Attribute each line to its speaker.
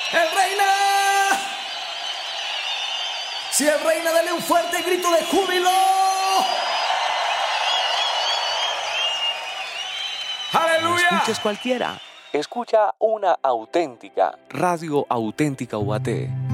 Speaker 1: ¡El reina! Si el reina, dale un fuerte grito de júbilo. ¡Aleluya!
Speaker 2: No escuches cualquiera. Escucha una auténtica, Radio Auténtica UAT.